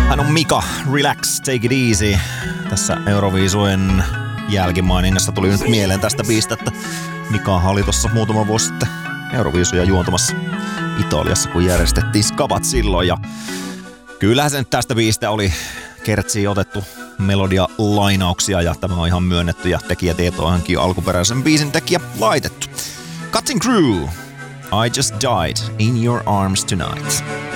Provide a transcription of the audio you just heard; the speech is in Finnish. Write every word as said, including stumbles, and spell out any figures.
Hän on Mika, Relax, Take It Easy. Tässä Euroviisujen jälkimainingassa tuli nyt mieleen tästä biistä, että Mika oli tossa muutama vuosi sitten Euroviisuja juontamassa Italiassa, kun järjestettiin Skabat silloin. Ja kyllähän se nyt tästä biistä oli kertsiin otettu melodia-lainauksia ja tämä on ihan myönnetty ja tekijätietoihinkin alkuperäisen biisin tekijä laitettu. Cutting Crew, I Just Died in Your Arms Tonight.